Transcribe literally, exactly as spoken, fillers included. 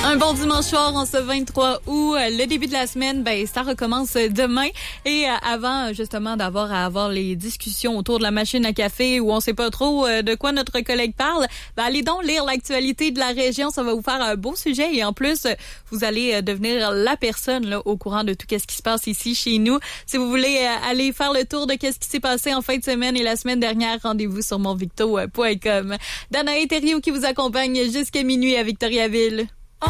Un bon dimanche soir en ce vingt-trois août. Le début de la semaine, ben ça recommence demain. Et avant justement d'avoir à avoir les discussions autour de la machine à café où on sait pas trop de quoi notre collègue parle, ben allez donc lire l'actualité de la région. Ça va vous faire un beau sujet et en plus, vous allez devenir la personne là au courant de tout ce qui se passe ici chez nous. Si vous voulez aller faire le tour de ce qui s'est passé en fin de semaine et la semaine dernière, rendez-vous sur mon victo point com. Danae Thériault qui vous accompagne jusqu'à minuit à Victoriaville.